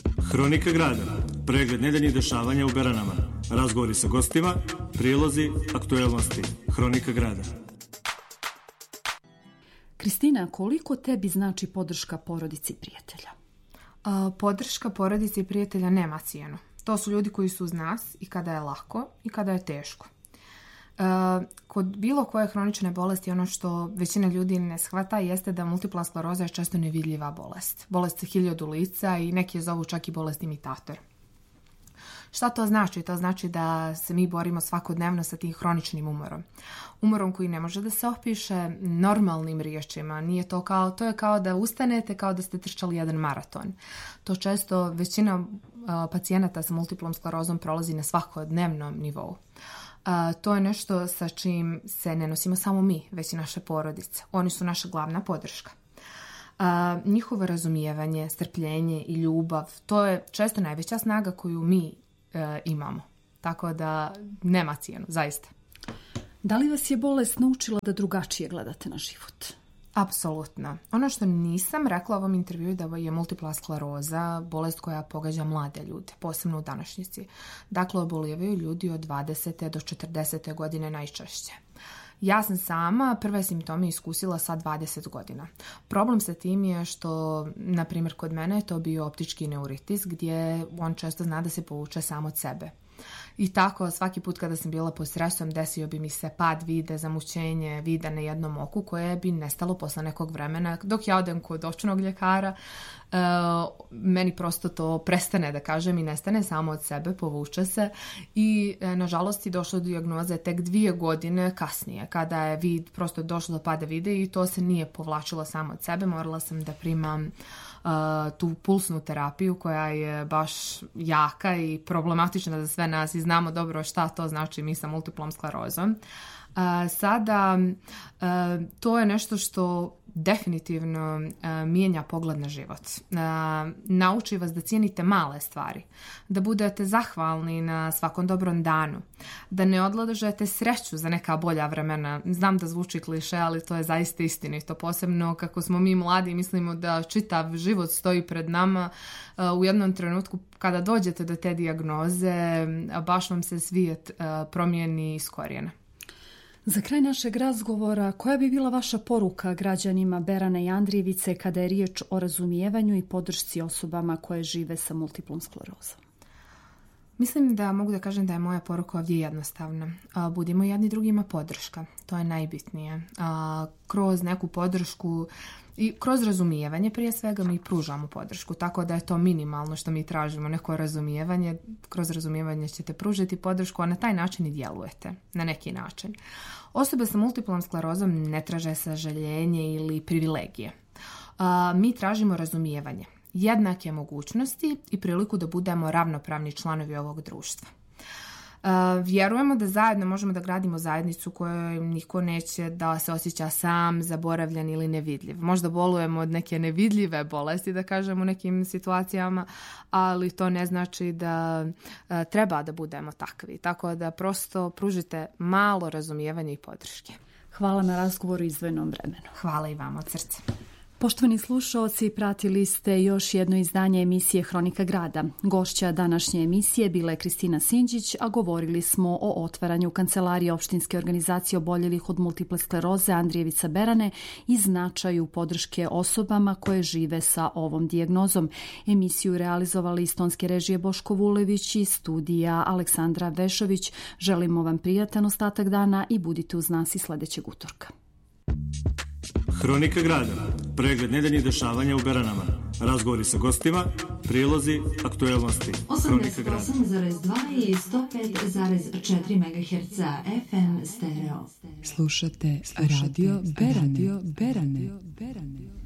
Hronika grada, pregled nedeljnih dešavanja u Beranama, razgovori sa gostima, prilozi, aktuelnosti. Hronika grada. Kristina, koliko tebi znači podrška porodici i prijatelja? Podrška porodice i prijatelja nema cijenu. To su ljudi koji su uz nas i kada je lako i kada je teško. Kod bilo koje hronične bolesti ono što većina ljudi ne shvata jeste da multipla skleroza je često nevidljiva bolest. Bolest sa 1000 lica i neki je zovu čak i bolest imitator. Šta to znači? To znači da se mi borimo svakodnevno sa tim hroničnim umorom. Umorom koji ne može da se opiše normalnim riječima. To je kao da ustanete, kao da ste trčali jedan maraton. To često većina pacijenata sa multiplom sklerozom prolazi na svakodnevnom nivou. To je nešto sa čim se ne nosimo samo mi, već i naše porodice. Oni su naša glavna podrška. Njihovo razumijevanje, strpljenje i ljubav, to je često najveća snaga koju mi imamo. Tako da nema cijenu, zaista. Da li vas je bolest naučila da drugačije gledate na život? Apsolutno. Ono što nisam rekla u ovom intervjuu da je multipla skleroza bolest koja pogađa mlade ljude, posebno u današnjici. Dakle, obolijevaju ljudi od 20. do 40. godine najčešće. Ja sam sama prve simptome iskusila sa 20 godina. Problem sa tim je što, na primjer, kod mene je to bio optički neuritis gdje on često zna da se povuče sam od sebe. I tako svaki put kada sam bila pod stresom desio bi mi se pad vide, zamućenje vida na jednom oku koje bi nestalo posle nekog vremena. Dok ja odem kod očnog ljekara, meni prosto to prestane, da kažem, i nestane samo od sebe, povuče se i nažalost je došlo do dijagnoze tek 2 godine kasnije kada je vid prosto došlo do pada vide i to se nije povlačilo samo od sebe. Morala sam da primam tu pulsnu terapiju koja je baš jaka i problematična za sve nas i znamo dobro šta to znači mi sa multiplom sklerozom. Sada to je nešto što definitivno mijenja pogled na život. Nauči vas da cijenite male stvari, da budete zahvalni na svakom dobrom danu, da ne odlažete sreću za neka bolja vremena. Znam da zvuči kliše, ali to je zaista istinito. Posebno kako smo mi mladi i mislimo da čitav život stoji pred nama. U jednom trenutku kada dođete do te dijagnoze, baš vam se svijet promijeni iz korijena. Za kraj našeg razgovora, koja bi bila vaša poruka građanima Berane i Andrijevice kada je riječ o razumijevanju i podršci osobama koje žive sa multiplom sklerozom? Mislim da mogu da kažem da je moja poruka ovdje jednostavna. Budimo jedni drugima podrška. To je najbitnije. Kroz neku podršku i kroz razumijevanje prije svega mi pružamo podršku. Tako da je to minimalno što mi tražimo, neko razumijevanje. Kroz razumijevanje ćete pružiti podršku, a na taj način i djelujete. Na neki način. Osobe sa multiplom sklerozom ne traže sažaljenje ili privilegije. Mi tražimo razumijevanje, jednake mogućnosti i priliku da budemo ravnopravni članovi ovog društva. Vjerujemo da zajedno možemo da gradimo zajednicu kojoj niko neće da se osjeća sam, zaboravljen ili nevidljiv. Možda bolujemo od neke nevidljive bolesti, da kažem, u nekim situacijama, ali to ne znači da treba da budemo takvi. Tako da prosto pružite malo razumijevanja i podrške. Hvala na razgovoru i izdvojenom vremenu. Hvala i vama od srca. Poštovani slušaoci, pratili ste još jedno izdanje emisije Hronika grada. Gošća današnje emisije bila je Kristina Sinđić, a govorili smo o otvaranju Kancelarije opštinske organizacije oboljelih od multiple skleroze Andrijevica Berane i značaju podrške osobama koje žive sa ovom dijagnozom. Emisiju realizovali iz tonske režije Boško Vulević i studija Aleksandra Vešović. Želimo vam prijatan ostatak dana i budite uz nas i sljedećeg utorka. Hronika grada, pregled nedeljnih dešavanja u Beranama, razgovori sa gostima, prilozi, aktuelnosti. 88,2 i 105,4 MHz FM stereo. Slušate Radio Berane.